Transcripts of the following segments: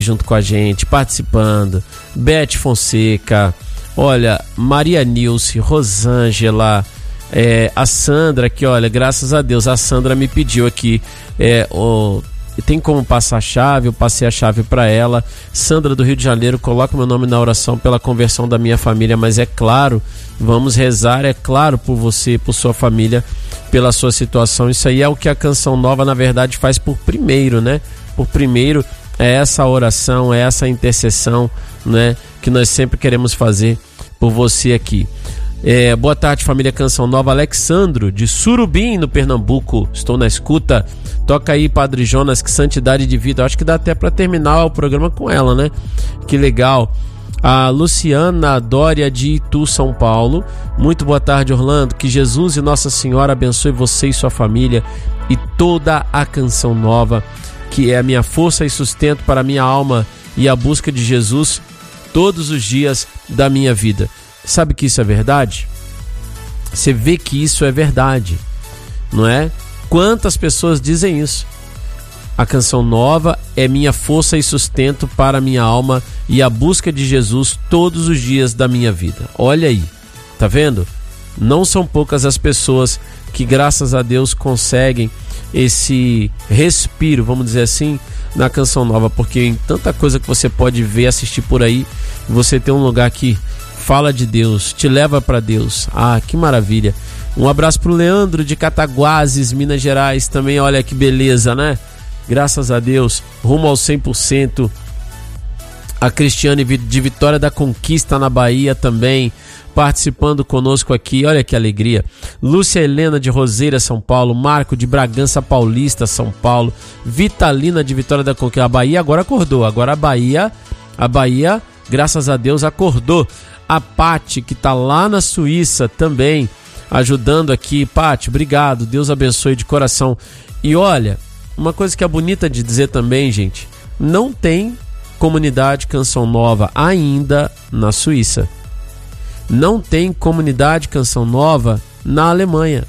junto com a gente, participando. Beth Fonseca, olha, Maria Nilce, Rosângela, a Sandra aqui, olha, graças a Deus, a Sandra me pediu aqui, tem como passar a chave, eu passei a chave para ela. Sandra do Rio de Janeiro, coloca meu nome na oração pela conversão da minha família, mas é claro, vamos rezar, é claro, por você, por sua família, pela sua situação. Isso aí é o que a Canção Nova, na verdade, faz por primeiro, né? Por primeiro, é essa oração, é essa intercessão, né? Que nós sempre queremos fazer por você aqui. Boa tarde, família Canção Nova. Alexandro, de Surubim, no Pernambuco, estou na escuta. Toca aí, Padre Jonas, que santidade de vida. Acho que dá até para terminar o programa com ela, né? Que legal. A Luciana Dória, de Itu, São Paulo. Muito boa tarde, Orlando. Que Jesus e Nossa Senhora abençoe você e sua família e toda a Canção Nova, que é a minha força e sustento para a minha alma e a busca de Jesus todos os dias da minha vida. Sabe que isso é verdade? Você vê que isso é verdade, não é? Quantas pessoas dizem isso? A Canção Nova é minha força e sustento para a minha alma e a busca de Jesus todos os dias da minha vida. Olha aí, tá vendo? Não são poucas as pessoas que, graças a Deus, conseguem esse respiro, vamos dizer assim, na Canção Nova, porque em tanta coisa que você pode ver, assistir por aí, você tem um lugar que fala de Deus, te leva para Deus. Ah, que maravilha. Um abraço pro Leandro de Cataguases, Minas Gerais, também, olha que beleza, né? Graças a Deus, rumo ao 100%. A Cristiane de Vitória da Conquista, na Bahia, também participando conosco aqui, olha que alegria. Lúcia Helena de Roseira, São Paulo. Marco de Bragança Paulista, São Paulo. Vitalina de Vitória da Conquista. A Bahia agora acordou, agora a Bahia, graças a Deus, acordou. A Pati, que está lá na Suíça também, ajudando aqui. Pati, obrigado, Deus abençoe de coração. E olha, uma coisa que é bonita de dizer também, gente, não tem comunidade Canção Nova ainda na Suíça. Não tem comunidade Canção Nova na Alemanha.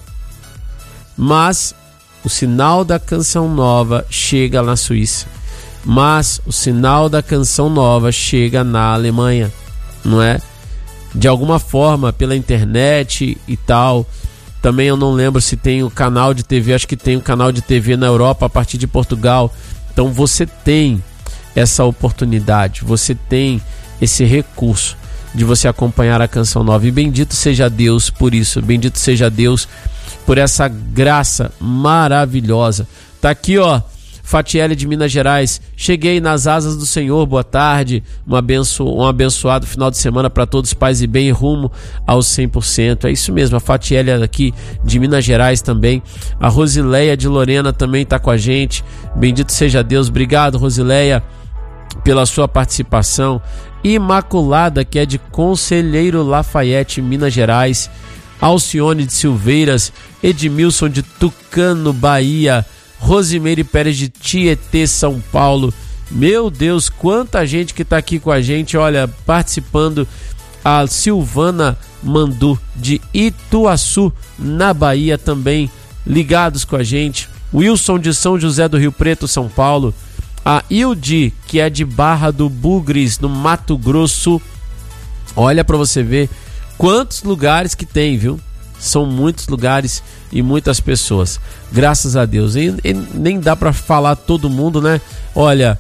Mas o sinal da Canção Nova chega na Suíça. Mas o sinal da Canção Nova chega na Alemanha, não é? De alguma forma, pela internet e tal. Também eu não lembro se tem o canal de TV, acho que tem o canal de TV na Europa a partir de Portugal. Então você tem essa oportunidade, você tem esse recurso de você acompanhar a Canção Nova. E bendito seja Deus por isso, bendito seja Deus por essa graça maravilhosa. Tá aqui, ó, Fatiele de Minas Gerais. Cheguei nas asas do Senhor, boa tarde, um abençoado final de semana para todos, paz e bem, rumo aos 100%. É isso mesmo, a Fatiele aqui de Minas Gerais também. A Rosileia de Lorena também está com a gente, bendito seja Deus. Obrigado, Rosileia, pela sua participação. Imaculada, que é de Conselheiro Lafayette, Minas Gerais. Alcione de Silveiras. Edmilson de Tucano, Bahia. Rosimeire Pérez de Tietê, São Paulo. Meu Deus, quanta gente que está aqui com a gente, olha, participando. A Silvana Mandu de Ituaçu, na Bahia, também ligados com a gente. Wilson de São José do Rio Preto, São Paulo. A Ildi, que é de Barra do Bugres, no Mato Grosso. Olha para você ver quantos lugares que tem, viu? São muitos lugares e muitas pessoas, graças a Deus. E nem dá para falar todo mundo, né? Olha,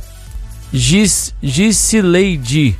Gilcileide,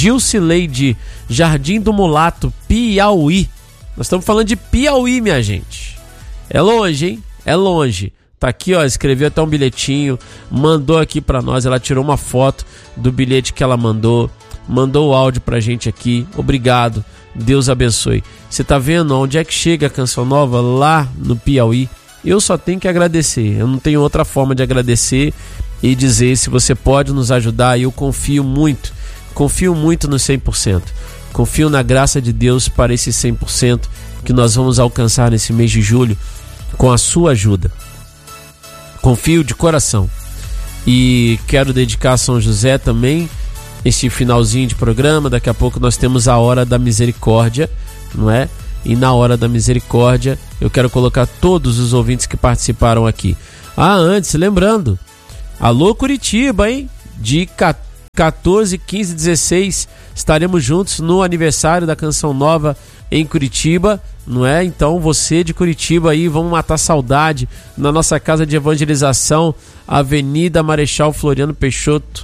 Jardim do Mulato, Piauí. Nós estamos falando de Piauí, minha gente. É longe, hein? É longe. Tá aqui, ó, escreveu até um bilhetinho, mandou aqui pra nós, ela tirou uma foto do bilhete que ela mandou o áudio pra gente aqui. Obrigado, Deus abençoe. Você tá vendo onde é que chega a Canção Nova? Lá no Piauí. Eu só tenho que agradecer, eu não tenho outra forma de agradecer e dizer, se você pode nos ajudar, eu confio muito no 100%. Confio na graça de Deus para esse 100% que nós vamos alcançar nesse mês de julho com a sua ajuda. Confio de coração. E quero dedicar a São José também este finalzinho de programa. Daqui a pouco nós temos a Hora da Misericórdia, não é? E na Hora da Misericórdia eu quero colocar todos os ouvintes que participaram aqui. Antes, lembrando, alô Curitiba, hein? De 14, 15 e 16 estaremos juntos no aniversário da Canção Nova em Curitiba, não é? Então você de Curitiba aí, vamos matar saudade na nossa casa de evangelização, Avenida Marechal Floriano Peixoto,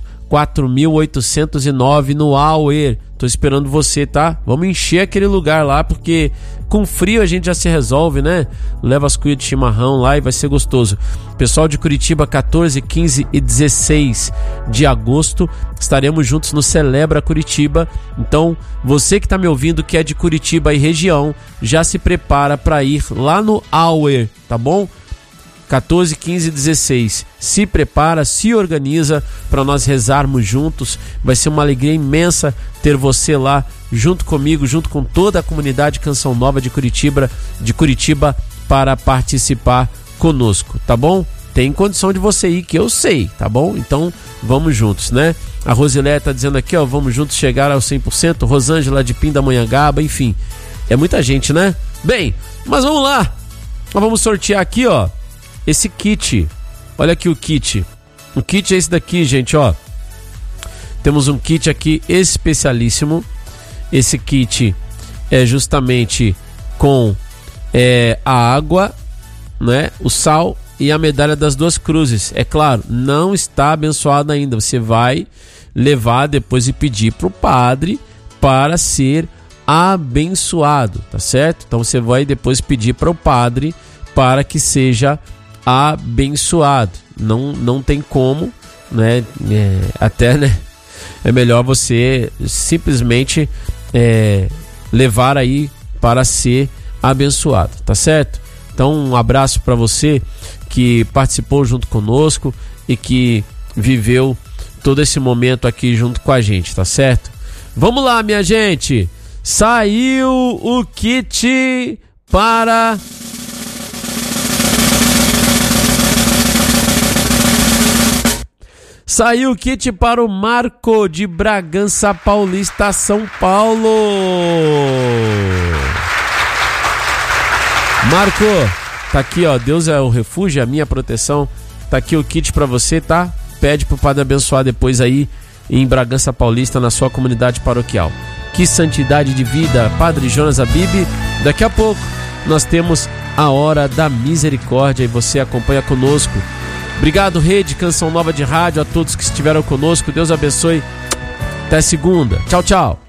4.809 no Auer. Tô esperando você, tá? Vamos encher aquele lugar lá, porque com frio a gente já se resolve, né? Leva as cuias de chimarrão lá e vai ser gostoso. Pessoal de Curitiba, 14, 15 e 16 de agosto, estaremos juntos no Celebra Curitiba. Então, você que tá me ouvindo, que é de Curitiba e região, já se prepara para ir lá no Auer, tá bom? 14, 15 e 16. Se prepara, se organiza para nós rezarmos juntos. Vai ser uma alegria imensa ter você lá junto comigo, junto com toda a comunidade Canção Nova de Curitiba para participar conosco, tá bom? Tem condição de você ir, que eu sei, tá bom? Então vamos juntos, né? A Rosileia tá dizendo aqui, ó, vamos juntos chegar ao 100%. Rosângela de Pindamonhangaba, enfim, é muita gente, né? Bem, mas vamos lá. Nós vamos sortear aqui, ó, esse kit. Olha aqui o kit. O kit é esse daqui, gente, ó. Temos um kit aqui especialíssimo. Esse kit é justamente com a água, né, o sal e a medalha das duas cruzes. É claro, não está abençoado ainda. Você vai levar depois e pedir para o padre para ser abençoado, tá certo? Então você vai depois pedir para o padre para que seja abençoado. Não tem como, né? Até, né? É melhor você simplesmente levar aí para ser abençoado, tá certo? Então um abraço para você que participou junto conosco e que viveu todo esse momento aqui junto com a gente, tá certo? Vamos lá, minha gente! Saiu o kit para... Saiu o kit para o Marco de Bragança Paulista, São Paulo. Marco, tá aqui, ó, Deus é o refúgio, a minha proteção. Tá aqui o kit para você, tá? Pede pro Padre abençoar depois aí em Bragança Paulista, na sua comunidade paroquial. Que santidade de vida, Padre Jonas Abib. Daqui a pouco nós temos a Hora da Misericórdia e você acompanha conosco. Obrigado, Rede Canção Nova de Rádio, a todos que estiveram conosco. Deus abençoe. Até segunda. Tchau, tchau.